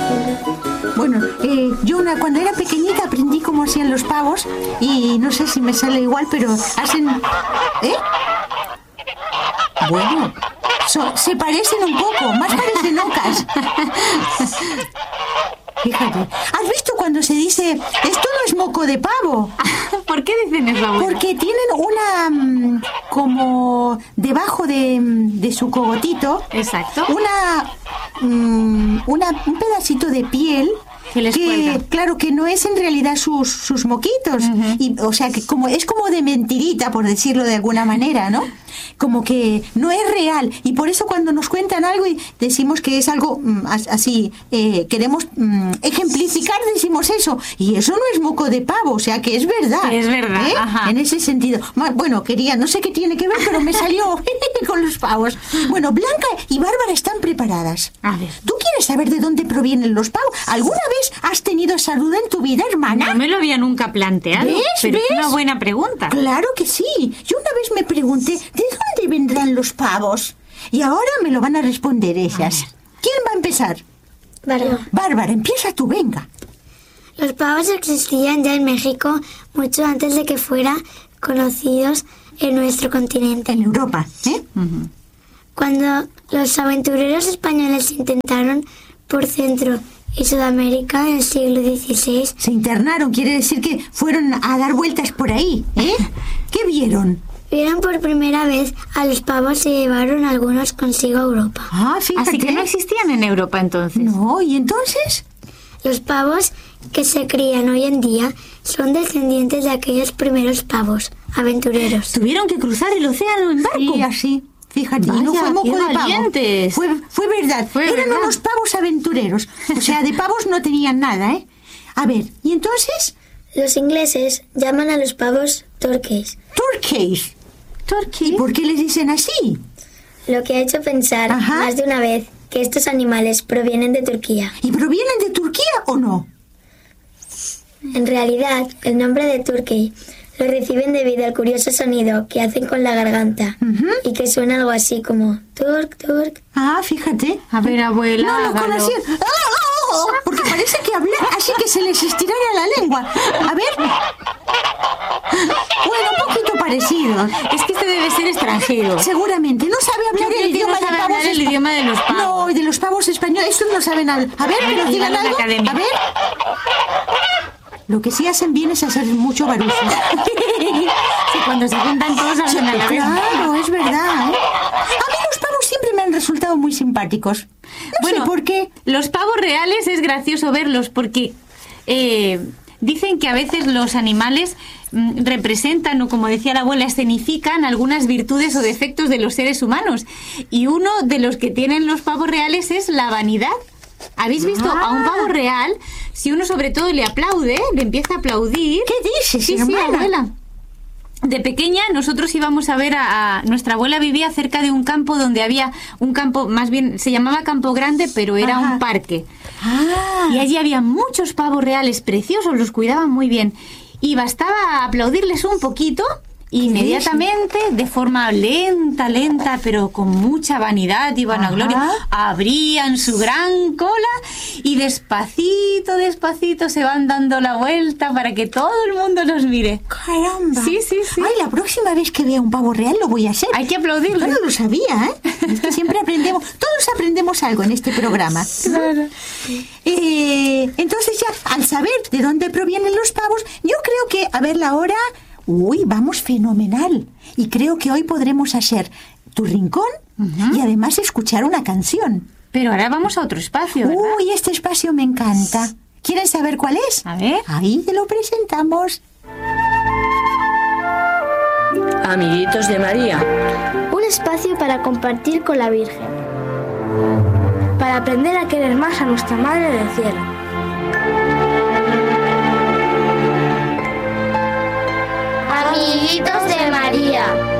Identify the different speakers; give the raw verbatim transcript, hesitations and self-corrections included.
Speaker 1: Bueno, eh, yo una, cuando era pequeñita aprendí cómo hacían los pavos y no sé si me sale igual, pero hacen... ¿Eh? Bueno, so, se parecen un poco, más parecen ocas. Fíjate, ¿has visto cuando se dice esto no es moco de pavo?
Speaker 2: ¿Por qué dicen eso, abuela?
Speaker 1: Porque tienen una, mm, como debajo de, de su cogotito,
Speaker 2: exacto,
Speaker 1: una, mm, una un pedacito de piel
Speaker 2: que les
Speaker 1: que,
Speaker 2: cuelga.
Speaker 1: claro, que no es en realidad sus, sus moquitos. Uh-huh. Y, o sea, que como es como de mentirita, por decirlo de alguna manera, ¿no? Como que no es real. Y por eso cuando nos cuentan algo y decimos que es algo mm, así, eh, queremos mm, ejemplificar, decimos eso. Y eso no es moco de pavo, o sea, que es verdad.
Speaker 2: Es verdad,
Speaker 1: ¿eh?
Speaker 2: Ajá.
Speaker 1: En ese sentido. Bueno, quería, no sé qué tiene que ver, pero me salió con los pavos. Bueno, Blanca y Bárbara están preparadas.
Speaker 2: A ver.
Speaker 1: ¿Tú quieres saber de dónde provienen los pavos? ¿Alguna vez has tenido salud en tu vida, hermana?
Speaker 2: No me lo había nunca planteado.
Speaker 1: ¿Ves?
Speaker 2: Pero
Speaker 1: ¿Ves?
Speaker 2: es una buena pregunta.
Speaker 1: Claro que sí. Yo una vez me pregunté, ¿de dónde vendrán los pavos? Y ahora me lo van a responder ellas. ¿Quién va a empezar?
Speaker 3: Bárbara.
Speaker 1: Bárbara, empieza tú, venga.
Speaker 3: Los pavos existían ya en México mucho antes de que fueran conocidos en nuestro continente.
Speaker 1: En Europa, ¿eh?
Speaker 2: Uh-huh.
Speaker 3: Cuando los aventureros españoles intentaron por Centro y Sudamérica en el siglo dieciséis...
Speaker 1: Se internaron, quiere decir que fueron a dar vueltas por ahí, ¿eh? ¿Qué vieron?
Speaker 3: Vieron por primera vez a los pavos y llevaron algunos consigo a Europa.
Speaker 1: Ah, fíjate.
Speaker 2: Así que no existían en Europa entonces.
Speaker 1: No, ¿y entonces?
Speaker 3: Los pavos que se crían hoy en día son descendientes de aquellos primeros pavos aventureros.
Speaker 2: Tuvieron que cruzar el océano en barco.
Speaker 1: Sí, así. Fíjate,
Speaker 2: Vaya,
Speaker 1: y no fue moco
Speaker 2: qué
Speaker 1: de pavo.
Speaker 2: valientes.
Speaker 1: Fue, fue verdad.
Speaker 2: Fue
Speaker 1: Eran
Speaker 2: verdad.
Speaker 1: unos pavos aventureros. O sea, de pavos no tenían nada, ¿eh? A ver, ¿y entonces?
Speaker 3: Los ingleses llaman a los pavos turkeys.
Speaker 1: Turkeys. ¿Y por qué les dicen así?
Speaker 3: Lo que ha hecho pensar
Speaker 1: Ajá.
Speaker 3: más de una vez que estos animales provienen de Turquía.
Speaker 1: ¿Y provienen de Turquía o no?
Speaker 3: En realidad, el nombre de turkey lo reciben debido al curioso sonido que hacen con la garganta
Speaker 1: Uh-huh.
Speaker 3: y que suena algo así como turk, turk.
Speaker 1: Ah, fíjate.
Speaker 2: A ver, abuela,
Speaker 1: No, no, con
Speaker 2: hágalo.
Speaker 1: así. ¡Ah, ah, ah! Porque parece que hablan así que se les estirara la lengua. A ver. Bueno, un poquito parecido.
Speaker 2: Es que este debe ser extranjero.
Speaker 1: Seguramente. No sabe hablar
Speaker 2: Yo creo
Speaker 1: el
Speaker 2: que
Speaker 1: idioma
Speaker 2: no
Speaker 1: de
Speaker 2: sabe
Speaker 1: pavos.
Speaker 2: hablar el
Speaker 1: espa-
Speaker 2: idioma de los pavos.
Speaker 1: No, y de los pavos españoles. Estos no saben hablar. A ver, que nos digan
Speaker 2: Llévalo a la
Speaker 1: algo.
Speaker 2: academia.
Speaker 1: A ver. Lo que sí hacen bien es hacer mucho barullo.
Speaker 2: Sí, cuando se juntan todos hablan a la vez.
Speaker 1: Claro, es verdad, ¿eh? A mí los pavos siempre me han resultado muy simpáticos. No
Speaker 2: Bueno,
Speaker 1: sé por qué.
Speaker 2: Los pavos reales es gracioso verlos porque eh, dicen que a veces los animales mm, representan, o como decía la abuela, escenifican algunas virtudes o defectos de los seres humanos. Y uno de los que tienen los pavos reales es la vanidad. ¿Habéis visto
Speaker 1: Ah.
Speaker 2: a un pavo real? Si uno sobre todo le aplaude, le empieza a aplaudir.
Speaker 1: ¿Qué dices,
Speaker 2: Sí, sí,
Speaker 1: hermana?
Speaker 2: abuela. De pequeña nosotros íbamos a ver a, a... Nuestra abuela vivía cerca de un campo donde había un campo, más bien se llamaba Campo Grande, pero era
Speaker 1: Ajá.
Speaker 2: un parque.
Speaker 1: Ah.
Speaker 2: Y allí había muchos pavos reales preciosos, los cuidaban muy bien. Y bastaba aplaudirles un poquito, inmediatamente, de forma lenta, lenta, pero con mucha vanidad y vanagloria,
Speaker 1: Ajá.
Speaker 2: abrían su gran cola y despacito, despacito se van dando la vuelta para que todo el mundo los mire.
Speaker 1: Caramba.
Speaker 2: Sí, sí, sí.
Speaker 1: Ay, la próxima vez que vea un pavo real lo voy a hacer.
Speaker 2: Hay que aplaudirle.
Speaker 1: Yo no lo sabía, ¿eh? Es que siempre aprendemos, todos aprendemos algo en este programa.
Speaker 2: Claro.
Speaker 1: Eh, entonces ya, al saber de dónde provienen los pavos, yo creo que, a ver la hora, uy, vamos fenomenal. Y creo que hoy podremos hacer tu rincón
Speaker 2: Ujú.
Speaker 1: y además escuchar una canción.
Speaker 2: Pero ahora vamos a otro espacio, ¿verdad?
Speaker 1: Uy, este espacio me encanta. ¿Quieren saber cuál es?
Speaker 2: A ver.
Speaker 1: Ahí te lo presentamos.
Speaker 4: Amiguitos de María.
Speaker 5: Un espacio para compartir con la Virgen. Para aprender a querer más a nuestra Madre del Cielo.
Speaker 6: Amiguitos de María.